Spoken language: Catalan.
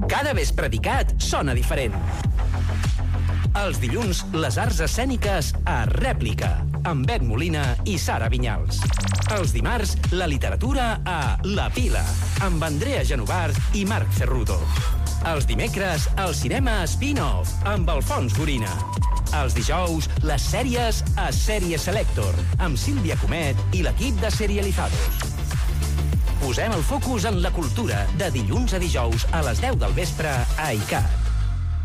Cada vespre d'ICAT sona diferent. Els dilluns, les arts escèniques a Rèplica, amb Bet Molina i Sara Vinyals. Els dimarts, la literatura a La Pila, amb Andrea Genovart i Marc Cerruto. Els dimecres, el cinema spin-off, amb Alfons Gorina. Els dijous, les sèries a Sèrie Selector, amb Sílvia Comet i l'equip de Serializados. Posem el focus en la cultura, de dilluns a dijous a les 10 del vespre a ICAT.